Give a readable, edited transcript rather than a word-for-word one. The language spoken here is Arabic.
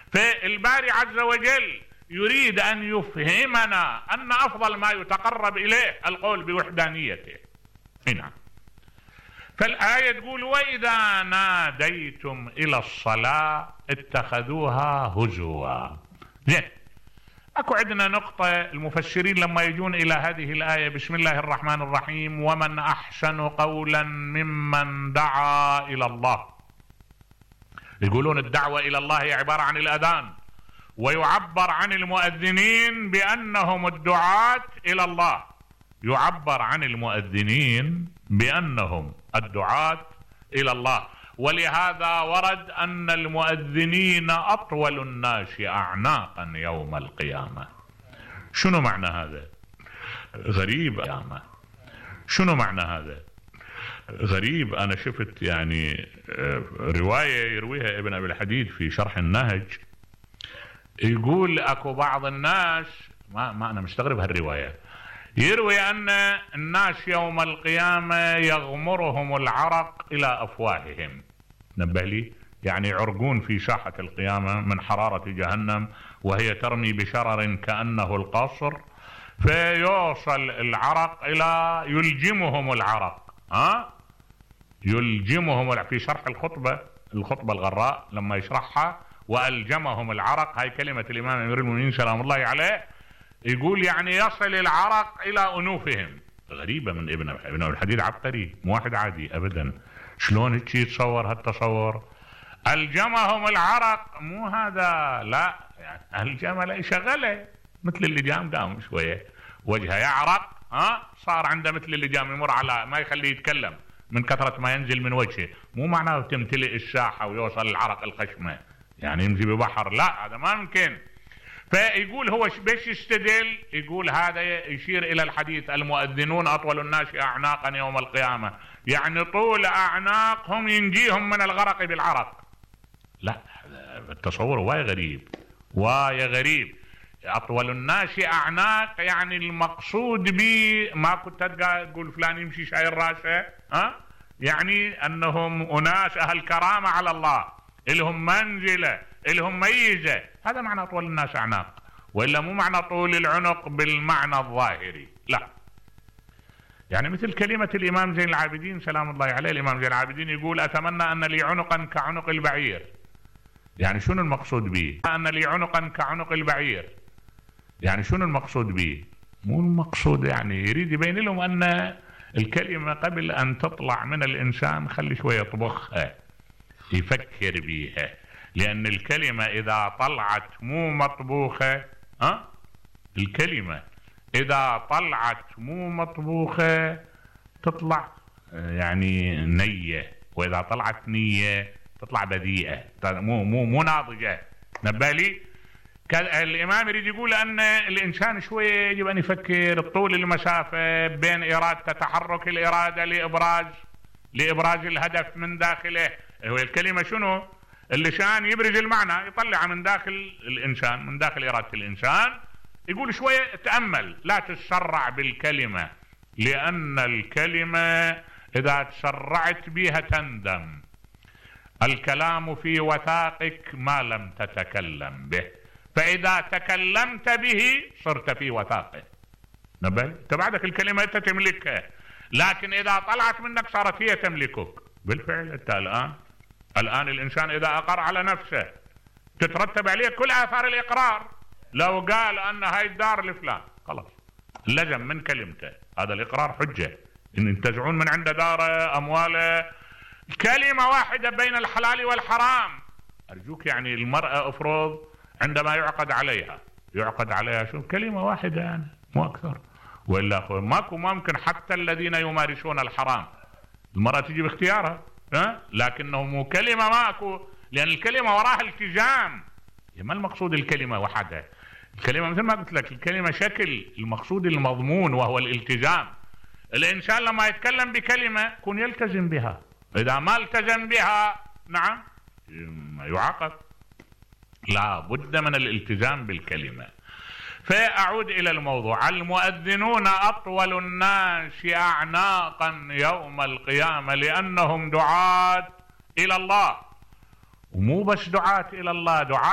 فالباري عز وجل يريد أن يفهمنا أن أفضل ما يتقرب إليه القول بوحدانيته. هنا فالآية تقول: وإذا ناديتم إلى الصلاة اتخذوها هزوا. زين، أكو عندنا نقطة، المفسرين لما يجون إلى هذه الآية بسم الله الرحمن الرحيم: ومن أحسن قولا ممن دعا إلى الله، يقولون الدعوة إلى الله هي عبارة عن الأذان، ويعبر عن المؤذنين بأنهم الدعاة إلى الله، يعبر عن المؤذنين بأنهم الدعاة إلى الله. ولهذا ورد أن المؤذنين أطول الناس أعناقا يوم القيامة. شنو معنى هذا؟ غريب. شنو معنى هذا؟ غريب. أنا شفت يعني رواية يرويها ابن أبي الحديد في شرح النهج، يقول أكو بعض الناس، ما أنا مستغرب هالرواية، يروي أن الناس يوم القيامة يغمرهم العرق إلى أفواههم. نبه لي، يعني يعرقون في ساحة القيامة من حرارة جهنم وهي ترمي بشرر كأنه القصر، فيوصل العرق إلى يلجمهم العرق. يلجمهم في شرح الخطبة الغراء لما يشرحها: وألجمهم العرق، هاي كلمة الإمام أمير المؤمنين سلام الله عليه، يقول يعني يصل العرق إلى أنوفهم. غريبة من ابن الحديد، عبقري، مو واحد عادي أبدا. شلون هيك يتصور هالتصور؟ ألجمهم العرق، مو هذا، لا يعني الجمل يشغله مثل اللجام، قام شوية وجهه يعرق، صار عنده مثل اللجام، يمر على ما يخليه يتكلم من كثرة ما ينزل من وجهه. مو معناه تمتلئ الساحة ويوصل العرق الخشمة يعني يمشي ببحر، لا هذا ما يمكن. فيقول هو بيش يستدل، يقول هذا يشير إلى الحديث: المؤذنون أطول الناس أعناقا يوم القيامة، يعني طول أعناقهم ينجيهم من الغرق بالعرق. لا، التصور واي غريب، واي غريب. أطول الناس أعناق يعني المقصود به، ما كنت تقول فلان يمشي شايل راسه، يعني أنهم أناس أهل كرامة على الله، إلهم منزلة، إلهم ميزة، هذا معنى أطول الناس أعناق، وإلا مو معنى طول العنق بالمعنى الظاهري، لا. يعني مثل كلمة الإمام زين العابدين سلام الله عليه، الإمام زين العابدين يقول: أتمنى أن لي عنقا كعنق البعير. يعني شنو المقصود به؟ أن لي عنقا كعنق البعير، يعني شنو المقصود به؟ مو المقصود يعني يريد يبين لهم أن الكلمة قبل أن تطلع من الإنسان خلي شوية يطبخها، يفكر بيها، لأن الكلمة إذا طلعت مو مطبوخة، الكلمة إذا طلعت مو مطبوخة تطلع يعني نية، وإذا طلعت نية تطلع بذيئة، مو ناضجة. نبالي الإمام يريد يقول أن الإنسان شوية يجب أن يفكر طول المسافة بين إرادة تحرك الإرادة لإبراز الهدف من داخله. هو الكلمة شنو؟ اللسان يبرز المعنى، يطلع من داخل الإنسان، من داخل إرادة الإنسان. يقول شوية تأمل، لا تسرع بالكلمة، لأن الكلمة إذا تسرعت بها تندم. الكلام في وثاقك ما لم تتكلم به، فإذا تكلمت به صرت في وثاقه. نبل تبعدك الكلمة أنت تملكها، لكن إذا طلعت منك صارت هي تملكك. بالفعل أنت الآن الإنسان إذا أقر على نفسه تترتب عليه كل آثار الإقرار. لو قال أن هاي الدار لفلان خلاص لزم من كلمته، هذا الإقرار حجة، إن ينتزعون من عنده داره أمواله. كلمة واحدة بين الحلال والحرام، أرجوك يعني المرأة أفرض عندما يعقد عليها شو كلمة واحدة يعني مو أكثر، وإلا ماكو ممكن حتى الذين يمارسون الحرام المرأة تجي باختيارها، لكنه مو كلمة ماكو، لأن الكلمة وراها التزام. ما المقصود الكلمة وحدها؟ الكلمة مثل ما قلت لك الكلمة شكل، المقصود المضمون وهو الالتزام. الإنسان لما يتكلم بكلمة يكون يلتزم بها، إذا ما التزم بها نعم يعاقب. لا بد من الالتزام بالكلمة. فأعود إلى الموضوع: المؤذنون أطول الناس أعناقا يوم القيامة لأنهم دعاة إلى الله، ومو بس دعاة إلى الله، دعاة